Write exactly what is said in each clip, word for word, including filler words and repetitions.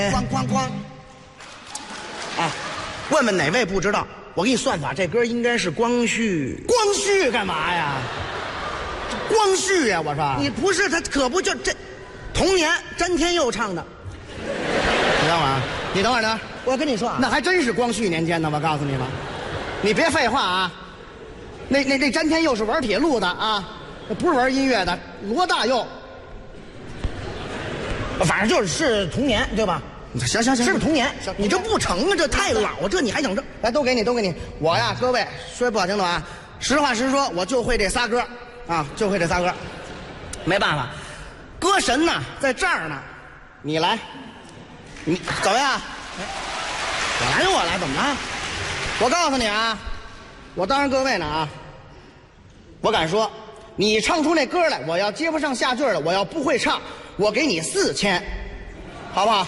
咣咣咣！啊，问问哪位不知道？我给你算法，这歌应该是光绪。 光绪干嘛呀？光绪呀！我说你不是他，可不就这？童年詹天佑唱的。 你等会儿，你等会儿呢。 我跟你说啊， 那还真是光绪年间的，我告诉你吧。你别废话啊！那那那詹天佑是玩铁路的啊，不是玩音乐的。罗大佑， 反正就是是童年，对吧？ 行行行， 是不是童年？你这不成啊，这太老，这你还想这？ 来，都给你，都给你。我呀，各位说不好听的啊，实话实说，我就会这仨歌啊，就会这仨歌。没办法，歌神呢在这儿呢，你来，你怎么样？ 我来，我来，怎么了？ 我告诉你啊，我当着各位呢啊，我敢说，你唱出那歌来，我要接不上下句了，我要不会唱，我给你四千，好不好？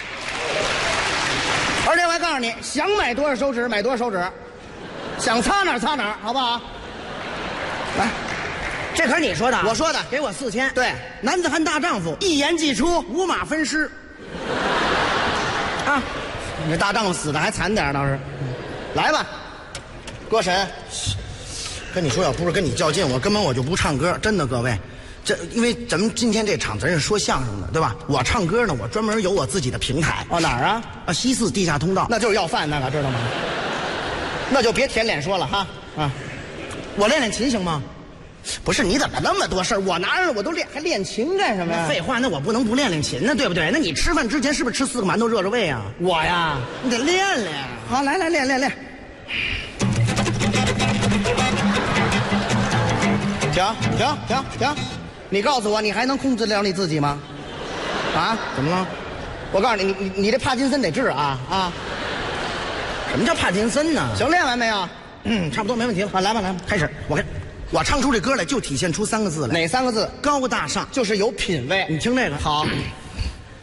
而且我还告诉你，想买多少手指买多少手指，想擦哪儿擦哪儿，好不好？来， 这可是你说的， 我说的， 给我四千。 对， 男子汉大丈夫， 一言既出， 五马分尸。啊， 你这大丈夫死的还惨点倒是。来吧，歌神。 跟你说，要不是跟你较劲，我根本我就不唱歌，真的，各位。这因为咱们今天这场咱是说相声的，对吧？我唱歌呢，我专门有我自己的平台。 哦，哪儿啊？ 啊，西四地下通道。 那就是要饭那个，知道吗？那就别舔脸说了哈。啊， 我练练琴行吗？ 不是，你怎么那么多事儿？我拿着我都练，还练琴干什么呀？ 废话，那我不能不练练琴呢，对不对？那你吃饭之前是不是吃四个馒头热热胃啊？ 我呀， 你得练练。 好，来来练练练。停停停停！你告诉我，你还能控制得了你自己吗？啊？ 怎么了？ 我告诉你，你你你这帕金森得治啊啊！ 什么叫帕金森呢？ 行，练完没有？ 嗯，差不多没问题了。 啊，来吧来吧， 开始。我看，我唱出这歌来就体现出三个字来。 哪三个字？ 高大上， 就是有品位。 你听这个。 好。